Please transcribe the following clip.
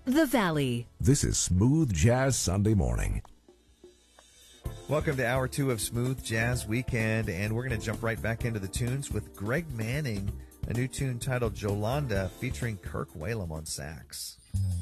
The Valley. This is Smooth Jazz Sunday Morning. Welcome to Hour 2 of Smooth Jazz Weekend, and we're going to jump right back into the tunes with Greg Manning, a new tune titled Jolanda featuring Kirk Whalum on sax.